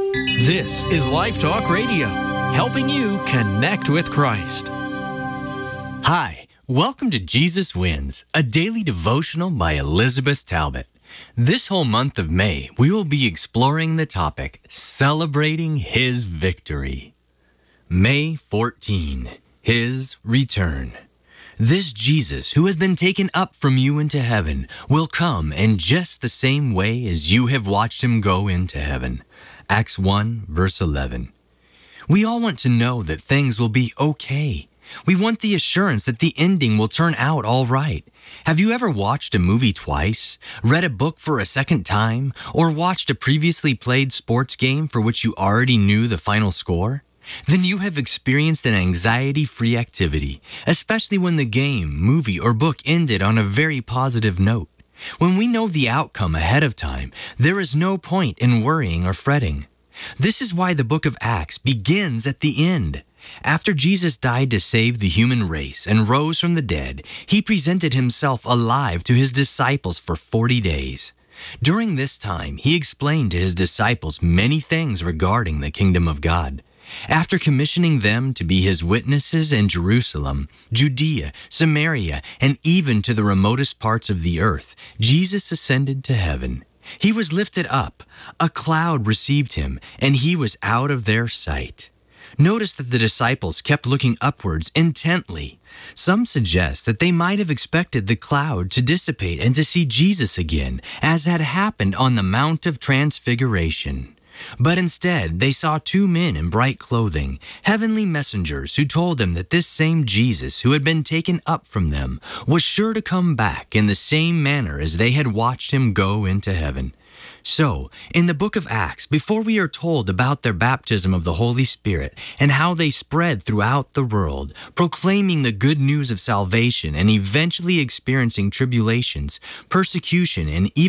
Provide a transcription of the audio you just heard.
This is Life Talk Radio, helping you connect with Christ. Hi, welcome to Jesus Wins, a daily devotional by Elizabeth Talbot. This whole month of May, we will be exploring the topic, Celebrating His Victory. May 14, His Return. This Jesus, who has been taken up from you into heaven, will come in just the same way as you have watched him go into heaven. Acts 1, verse 11. We all want to know that things will be okay. We want the assurance that the ending will turn out all right. Have you ever watched a movie twice, read a book for a second time, or watched a previously played sports game for which you already knew the final score? Then you have experienced an anxiety-free activity, especially when the game, movie, or book ended on a very positive note. When we know the outcome ahead of time, there is no point in worrying or fretting. This is why the book of Acts begins at the end. After Jesus died to save the human race and rose from the dead, he presented himself alive to his disciples for 40 days. During this time, he explained to his disciples many things regarding the kingdom of God. After commissioning them to be his witnesses in Jerusalem, Judea, Samaria, and even to the remotest parts of the earth, Jesus ascended to heaven. He was lifted up, a cloud received him, and he was out of their sight. Notice that the disciples kept looking upwards intently. Some suggest that they might have expected the cloud to dissipate and to see Jesus again, as had happened on the Mount of Transfiguration. But instead, they saw two men in bright clothing, heavenly messengers who told them that this same Jesus who had been taken up from them was sure to come back in the same manner as they had watched him go into heaven. So, in the book of Acts, before we are told about their baptism of the Holy Spirit and how they spread throughout the world, proclaiming the good news of salvation and eventually experiencing tribulations, persecution, and even